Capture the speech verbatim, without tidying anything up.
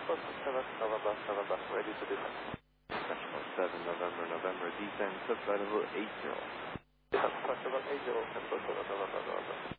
seven, November, November, ready to descend. National seven, November, November, descend, subflight level eight zero. Descend, seven, eight zero, Central seven, November, November.